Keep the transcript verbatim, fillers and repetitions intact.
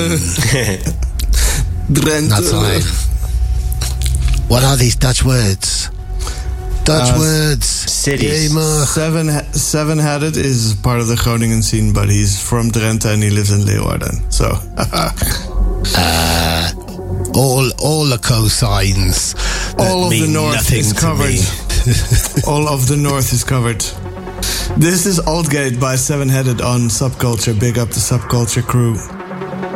Drenthe. That's right. What are these Dutch words? Dutch Uh, words. cities. Gamer. Seven Seven Headed is part of the Groningen scene, but he's from Drenthe and he lives in Leeuwarden. So, uh, all all the cosigns. all of the north is covered. All of the north is covered. This is Altgate by Seven Headed on Subculture. Big up the Subculture crew.